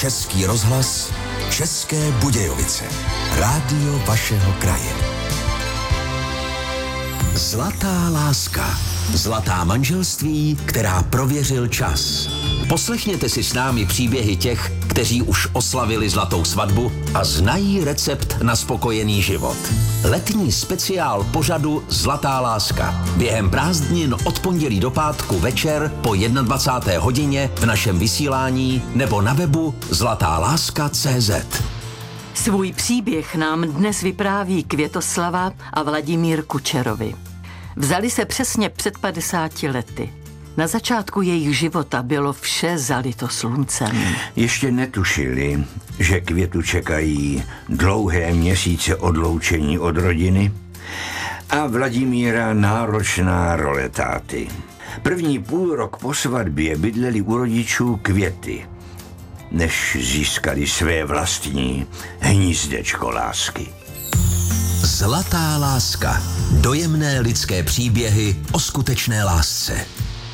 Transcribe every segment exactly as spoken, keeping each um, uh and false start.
Český rozhlas, České Budějovice. Rádio vašeho kraje. Zlatá láska. Zlatá manželství, která prověřil čas. Poslechněte si s námi příběhy těch, kteří už oslavili zlatou svatbu a znají recept na spokojený život. Letní speciál pořadu Zlatá láska. Během prázdnin od pondělí do pátku večer po dvacáté jedné hodině v našem vysílání nebo na webu zlatáláska tečka cé zet. Svůj příběh nám dnes vypráví Květoslava a Vladimír Kučerovi. Vzali se přesně před padesáti lety. Na začátku jejich života bylo vše zalito sluncem. Ještě netušili, že Květu čekají dlouhé měsíce odloučení od rodiny a Vladimíra náročná role táty. První půl rok po svatbě bydleli u rodičů Květy, než získali své vlastní hnízdečko lásky. Zlatá láska. Dojemné lidské příběhy o skutečné lásce.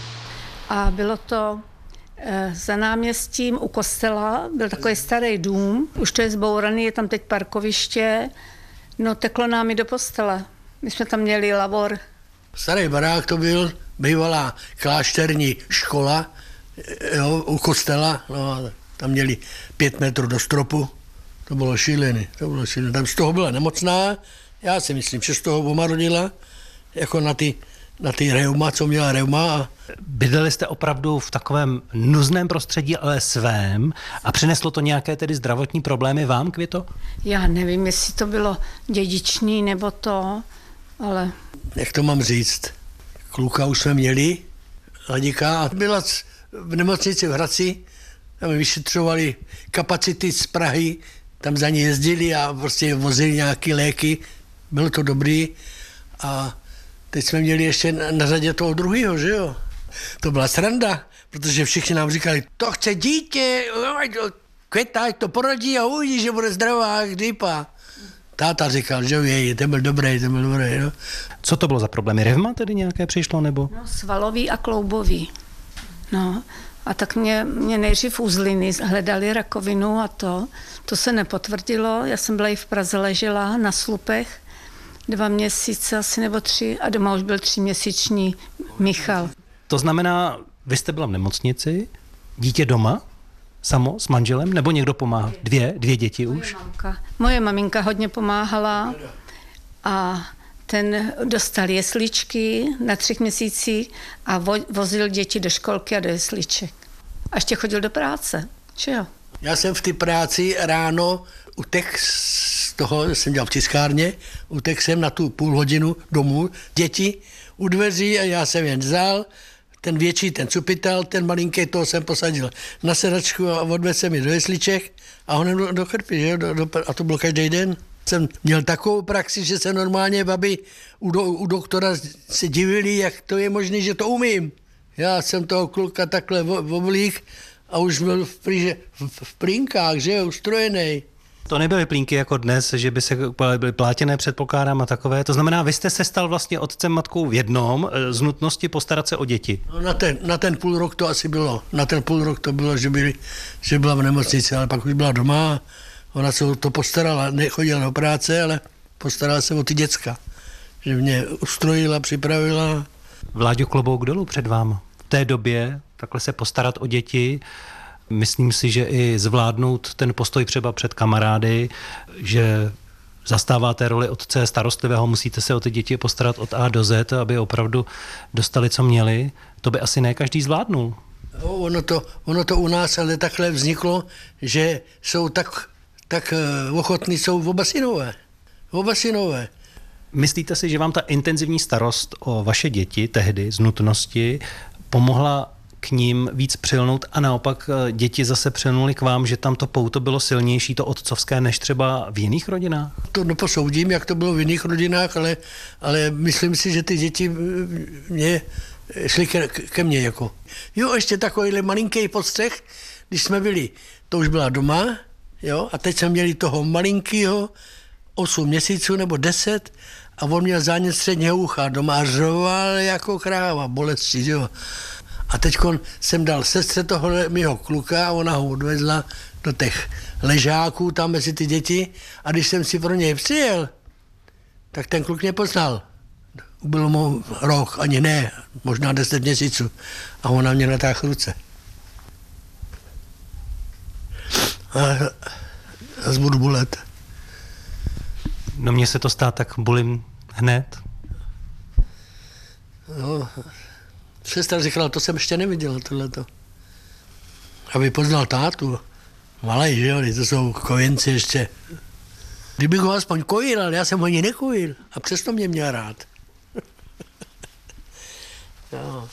A bylo to e, za náměstím u kostela, byl takový starý dům, už to je zbouraný, je tam teď parkoviště, no teklo nám i do postele. My jsme tam měli lavor. Starý barák to byl, bývalá klášterní škola, jo, u kostela, no, tam měli pět metrů do stropu, to bylo šílený, to bylo šílený. Tam z toho byla nemocná, já si myslím, že z toho oma rodila, jako na ty, na ty reuma, co měla reuma. A... Bydleli jste opravdu v takovém nuzném prostředí, ale svém, a přineslo to nějaké tedy zdravotní problémy vám, Květo? Já nevím, jestli to bylo dědičný nebo to, ale... Jak to mám říct? Kluka už jsme měli, Ladíka, a byla v nemocnici v Hradci, tam vyšetřovali kapacity z Prahy, tam za ní jezdili a prostě vozili nějaké léky, bylo to dobrý a teď jsme měli ještě na, na řadě toho druhého, že jo. To byla sranda, protože všichni nám říkali, to chce dítě, Květa, ať to porodí a uvidí, že bude zdravá, kdypa. Táta říkal, že jej, ten byl dobrý, ten byl dobrý, no. Co to bylo za problémy? Revma tedy nějaké přišlo, nebo? No, svalový a kloubový, no. A tak mě, mě nejdřív uzliny hledali rakovinu a to, to se nepotvrdilo. Já jsem byla i v Praze, ležela na slupech dva měsíce asi nebo tři a doma už byl tříměsíční Michal. To znamená, vy jste byla v nemocnici, dítě doma, samo s manželem, nebo někdo pomáhá? Dvě, dvě děti Moje už? Mamka. Moje maminka hodně pomáhala a ten dostal jesličky na třech měsících a vo, vozil děti do školky a do jesliček. A ještě chodil do práce, že jo? Já jsem v té práci ráno utek z toho, jsem dělal v tiskárně, utek jsem na tu půl hodinu domů, děti u dveří a já jsem jen vzal, ten větší, ten cupitel, ten malinký, toho jsem posadil na sedačku a odvedl jsem je do jesliček a honem do, do krpy, že jo? Do, do, a to bylo každý den. Jsem měl takovou praxi, že se normálně babi u, do, u doktora se divili, jak to je možné, že to umím. Já jsem toho kluka takhle oblík a už byl v, plíže, v, v plínkách, že jo, ustrojený. To nebyly plínky jako dnes, že by se byly plátěné, předpokládám, a takové. To znamená, vy jste se stal vlastně otcem matkou v jednom z nutnosti postarat se o děti. No na ten, na ten půl rok to asi bylo. Na ten půl rok to bylo, že, byli, že byla v nemocnici, ale pak už byla doma. Ona se to postarala, nechodila do práce, ale postarala se o ty děcka. Že mě ustrojila, připravila. Vláďo, klobouk dolů před vám. V té době takhle se postarat o děti, myslím si, že i zvládnout ten postoj třeba před kamarády, že zastáváte roli otce starostlivého, musíte se o ty děti postarat od A do Z, aby opravdu dostali, co měli. To by asi ne každý zvládnul. No, ono, to, ono to u nás ale takhle vzniklo, že jsou tak, tak ochotní, jsou oba synové. Oba synové. Myslíte si, že vám ta intenzivní starost o vaše děti tehdy z nutnosti pomohla k ním víc přilnout a naopak děti zase přilnuly k vám, že tam to pouto bylo silnější, to otcovské, než třeba v jiných rodinách? To neposoudím, jak to bylo v jiných rodinách, ale, ale myslím si, že ty děti mě šly ke, ke mně jako. Jo, ještě takovýhle malinký podstřeh, když jsme byli, to už byla doma, jo, a teď jsme měli toho malinkýho, osm měsíců nebo deset, a on měl zánět středního ucha doma a řval jako kráva, bolestí, jo. A teď jsem dal sestře toho mého kluka a ona ho odvezla do těch ležáků tam mezi ty děti a když jsem si pro něj přijel, tak ten kluk mě poznal. Bylo mu rok, ani ne, možná deset měsíců. A ona mě natáhl ruce. A já budu bulet. No mně se to stát, tak bulím hned. No, sestra říkala, to jsem ještě neviděl, tohleto. Aby poznal tátu. Malej, že jo, to jsou kojenci ještě. Kdybych ho aspoň kojil, ale já jsem ho ani nekojil. A přesto mě měl rád. No.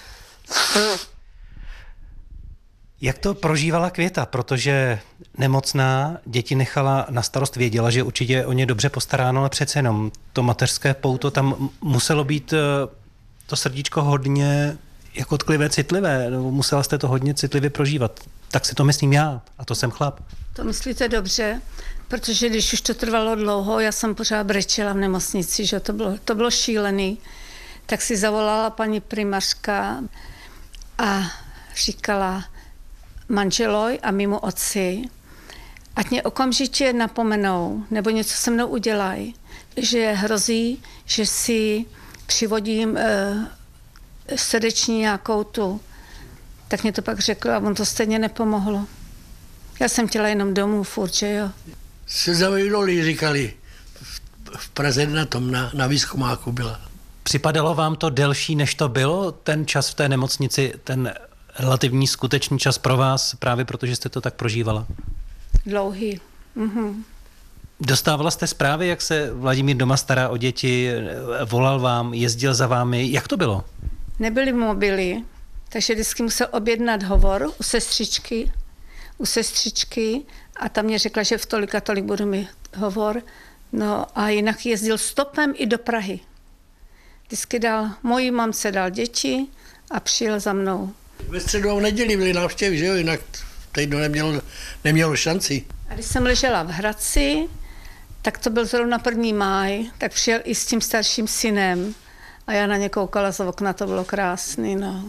Jak to prožívala Květa? Protože nemocná děti nechala na starost, věděla, že určitě je o ně dobře postaráno, ale přece jenom to mateřské pouto, tam muselo být to srdíčko hodně jako tklivé, citlivé. Musela jste to hodně citlivě prožívat. Tak si to myslím já, a to jsem chlap. To myslíte dobře, protože když už to trvalo dlouho, já jsem pořád brečela v nemocnici, že to bylo, to bylo šílený, tak si zavolala paní primářka a říkala manželoj a mému otci, ať mě okamžitě napomenou, nebo něco se mnou udělají, že hrozí, že si přivodím e, srdeční nějakou tu. Tak mě to pak řekl a on to stejně nepomohlo. Já jsem chtěla jenom domů furt, že jo. Se zavídoli, říkali. V Praze na tom, na, na výzkumáku byla. Připadalo vám to delší, než to bylo, ten čas v té nemocnici, ten relativní skutečný čas pro vás, právě protože jste to tak prožívala? Dlouhý. Mhm. Dostávala jste zprávy, jak se Vladimír doma stará o děti, volal vám, jezdil za vámi, jak to bylo? Nebyly mobily, takže vždycky musel objednat hovor u sestřičky, u sestřičky a tam mě řekla, že v tolik a tolik budu mít hovor. No a jinak jezdil stopem i do Prahy. Vždycky dal, mojí mamce dal děti a přijel za mnou. Ve středu a v neděli byly návštěvy, že jo, jinak týdno nemělo, nemělo šanci. A když jsem ležela v Hradci, tak to byl zrovna první máj, tak přijel i s tím starším synem a já na ně koukala z okna, to bylo krásný, no.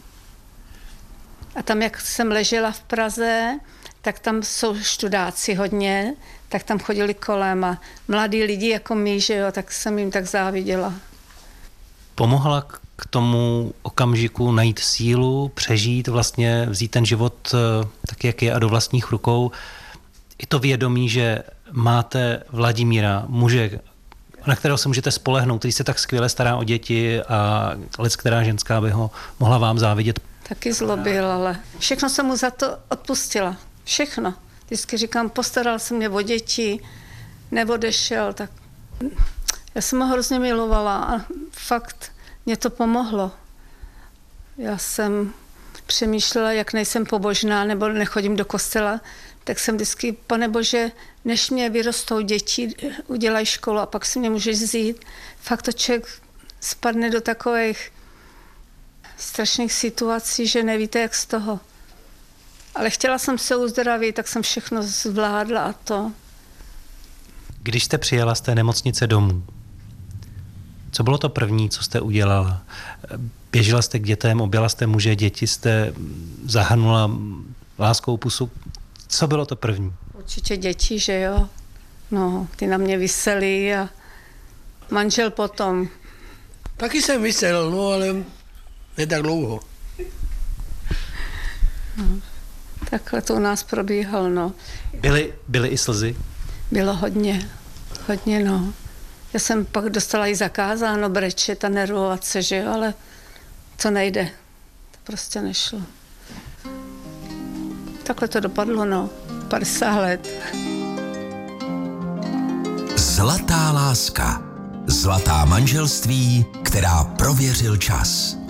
A tam, jak jsem ležela v Praze, tak tam jsou študáci hodně, tak tam chodili kolem a mladí lidi jako my, že jo, tak jsem jim tak záviděla. Pomohla k tomu okamžiku najít sílu, přežít, vlastně vzít ten život tak, jak je a do vlastních rukou. I to vědomí, že máte Vladimíra, muže, na kterého se můžete spolehnout, který se tak skvěle stará o děti a lec, která ženská by ho mohla vám závidět. Taky zlobil, ale všechno jsem mu za to odpustila. Všechno. Vždycky říkám, postaral se mě o děti, neodešel, tak já jsem ho hrozně milovala a fakt mě to pomohlo. Já jsem přemýšlela, jak nejsem pobožná nebo nechodím do kostela, tak jsem vždycky, Pane Bože, než mě vyrostou děti, udělaj školu a pak si mě můžeš vzít. Fakt to člověk spadne do takových strašných situací, že nevíte, jak z toho. Ale chtěla jsem se uzdravit, tak jsem všechno zvládla a to. Když jste přijela z té nemocnice domů, co bylo to první, co jste udělala? Běžela jste k dětem, objela jste muže, děti jste zahrnula láskou pusu. Co bylo to první? Určitě děti, že jo. No, ty na mě visely a manžel potom. Taky jsem vysel, no ale ne tak dlouho. No, takhle to u nás probíhalo, no. Byly, byly i slzy? Bylo hodně, hodně, no. Já jsem pak dostala i zakázáno brečet a nervovat se, že jo, ale to nejde. To prostě nešlo. Takhle to dopadlo, no. padesát let. Zlatá láska. Zlatá manželství, která prověřil čas.